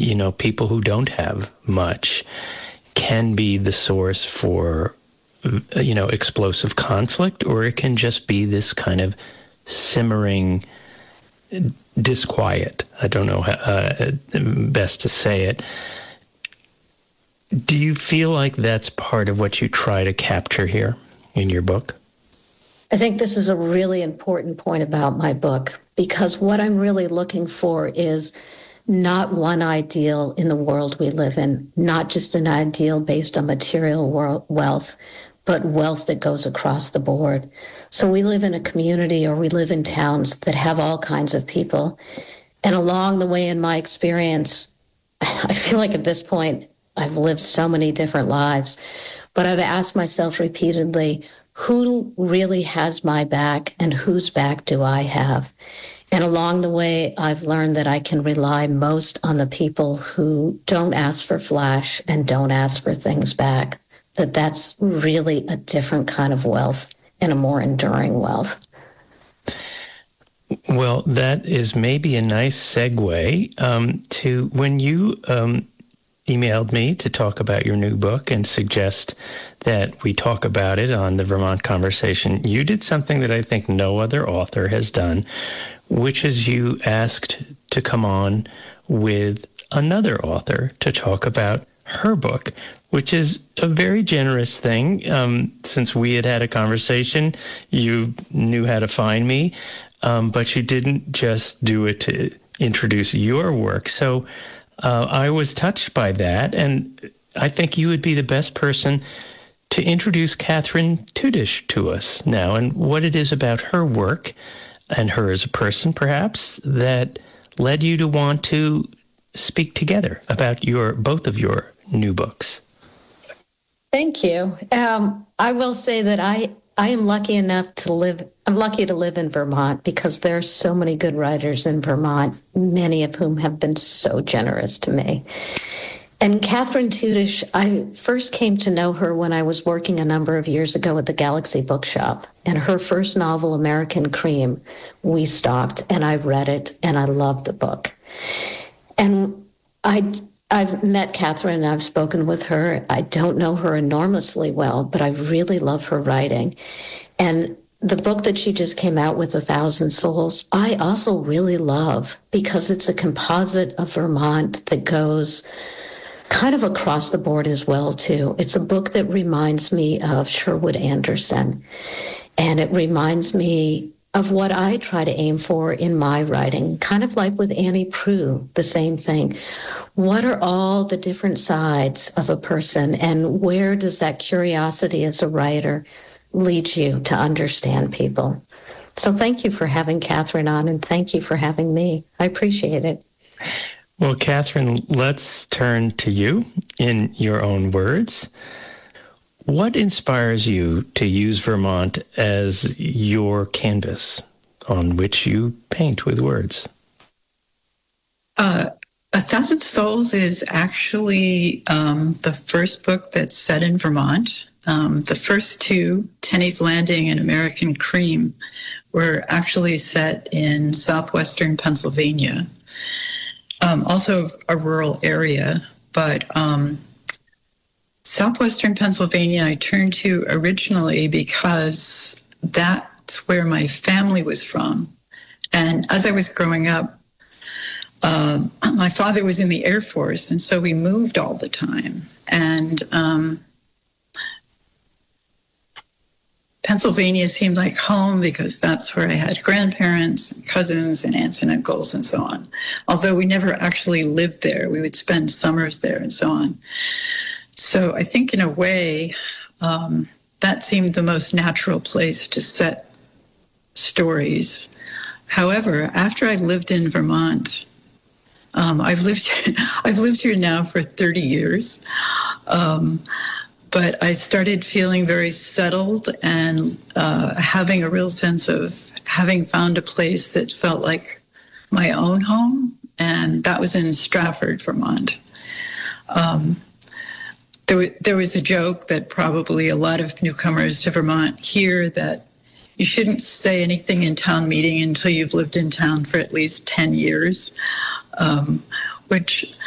people who don't have much can be the source for, explosive conflict, or it can just be this kind of simmering disquiet. I don't know how best to say it. Do you feel like that's part of what you try to capture here in your book? I think this is a really important point about my book, because what I'm really looking for is not one ideal in the world we live in, not just an ideal based on material wealth, but wealth that goes across the board. So we live in a community, or we live in towns that have all kinds of people. And along the way, in my experience, I feel like at this point, I've lived so many different lives, but I've asked myself repeatedly, who really has my back and whose back do I have? And along the way, I've learned that I can rely most on the people who don't ask for flash and don't ask for things back, that's really a different kind of wealth and a more enduring wealth. Well, that is maybe a nice segue to when you emailed me to talk about your new book and suggest that we talk about it on the Vermont Conversation. You did something that I think no other author has done, which is you asked to come on with another author to talk about her book, which is a very generous thing. Since we had a conversation, you knew how to find me, but you didn't just do it to introduce your work. So I was touched by that, and I think you would be the best person to introduce Catherine Tudish to us now, and what it is about her work and her as a person, perhaps, that led you to want to speak together about both of your new books. Thank you. I will say that I am lucky enough to live. I'm lucky to live in Vermont because there are so many good writers in Vermont, many of whom have been so generous to me. And Catherine Tudish, I first came to know her when I was working a number of years ago at the Galaxy Bookshop. And her first novel, American Cream, we stocked, and I read it, and I loved the book. And I've met Catherine, and I've spoken with her. I don't know her enormously well, but I really love her writing. And the book that she just came out with, 1,000 Souls, I also really love because it's a composite of Vermont that goes kind of across the board as well, too. It's a book that reminds me of Sherwood Anderson, and it reminds me of what I try to aim for in my writing, kind of like with Annie Proulx, the same thing. What are all the different sides of a person, and where does that curiosity as a writer lead you to understand people? So thank you for having Catherine on, and thank you for having me. I appreciate it. Well, Catherine, let's turn to you in your own words. What inspires you to use Vermont as your canvas on which you paint with words? 1,000 Souls is actually the first book that's set in Vermont. The first two, Tenney's Landing and American Cream, were actually set in southwestern Pennsylvania. Also a rural area, but southwestern Pennsylvania I turned to originally because that's where my family was from. And as I was growing up, my father was in the Air Force, and so we moved all the time. And Pennsylvania seemed like home because that's where I had grandparents, and cousins, and aunts and uncles, and so on. Although we never actually lived there, we would spend summers there and so on. So I think in a way, that seemed the most natural place to set stories. However, after I lived in Vermont, I've lived here now for 30 years. But I started feeling very settled and having a real sense of having found a place that felt like my own home, and that was in Stratford, Vermont. There was a joke that probably a lot of newcomers to Vermont hear, that you shouldn't say anything in town meeting until you've lived in town for at least 10 years, which